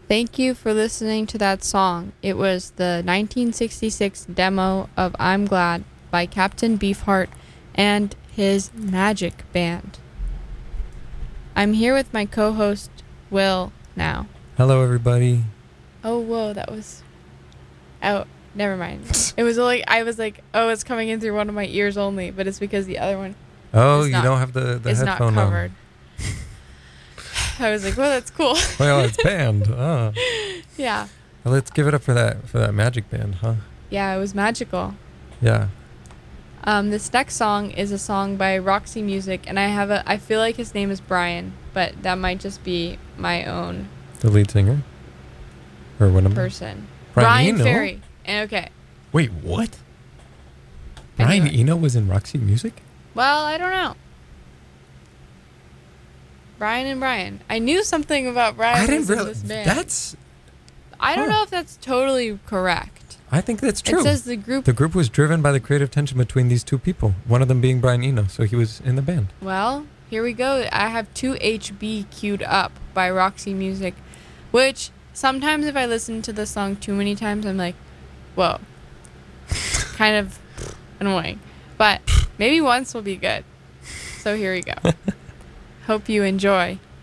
Thank you for listening to that song. It was the 1966 demo of I'm Glad by Captain Beefheart and his Magic Band. I'm here with my co-host, Will, now. Hello, everybody. Oh, whoa, that was... Oh, never mind. It was like, I was like, oh, it's coming in through one of my ears only, but it's because the other one Oh, you don't have the is not headphone covered. on. I was like, well, that's cool. Well, it's banned. Yeah. Well, let's give it up for that Magic Band, huh? Yeah, it was magical. Yeah. This next song is a song by Roxy Music, and I feel like his name is Brian, but that might just be my own The lead singer? Or one of them? person. Brian Eno? Ferry. And okay. Wait, what? Anyway. Brian Eno was in Roxy Music? Well, I don't know. Brian and Brian. I knew something about Brian. I didn't was in realize. this band. That's... I don't know if that's totally correct. I think that's true. It says the group... The group was driven by the creative tension between these two people, one of them being Brian Eno, so he was in the band. Well, here we go. I have 2HB queued up by Roxy Music, which sometimes if I listen to the song too many times, I'm like, whoa. Kind of annoying. But maybe once will be good. So here we go. Hope you enjoy.